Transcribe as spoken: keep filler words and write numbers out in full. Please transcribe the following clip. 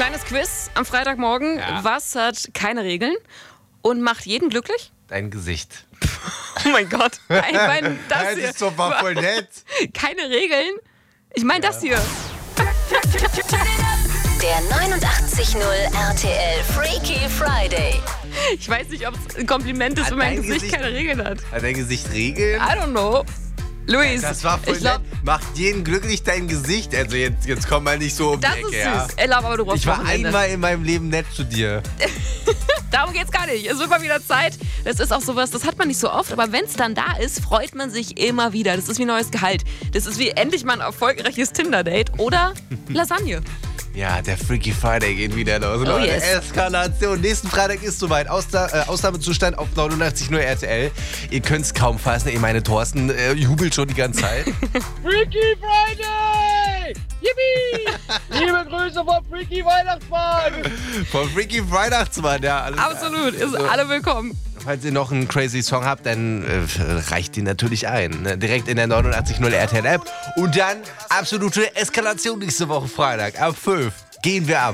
Kleines Quiz am Freitagmorgen. Ja. Was hat keine Regeln und macht jeden glücklich? Dein Gesicht. Oh mein Gott. Ich meine, das Das hier. ist doch mal voll nett. Keine Regeln? Ich meine das hier. Der neunundachtzig null R T L Freaky Friday. Ich weiß nicht, ob es ein Kompliment ist, Hat wenn mein dein Gesicht, Gesicht- keine Regeln hat. Hat dein Gesicht Regeln? I don't know. Luis, Das war voll ich glaub, nett. Macht jeden glücklich dein Gesicht. Also jetzt, jetzt komm mal nicht so um das die ist Ecke, süß. ja. Ella, aber du brauchst Ich war Wochenende. einmal in meinem Leben nett zu dir. Darum geht's gar nicht. Es wird mal wieder Zeit. Das ist auch sowas, das hat man nicht so oft, aber wenn es dann da ist, freut man sich immer wieder. Das ist wie neues Gehalt. Das ist wie endlich mal ein erfolgreiches Tinder-Date oder Lasagne. Ja, der Freaky Friday geht wieder los. Leute, yes. Eskalation. Nächsten Freitag ist soweit. Ausda äh, Ausnahmezustand auf neunundachtzig null R T L. Ihr könnt es kaum fassen. Ich meine, Thorsten äh, jubelt schon die ganze Zeit. Freaky Friday! Yippie! Liebe Grüße vom Freaky Weihnachtsmann! Vom Freaky Weihnachtsmann, ja. Alles Absolut. Ist So. alle willkommen. Falls ihr noch einen crazy Song habt, dann äh, reicht die natürlich ein. Ne? Direkt in der neunundachtzig null R T L App. Und dann absolute Eskalation nächste Woche Freitag. Ab fünf gehen wir ab.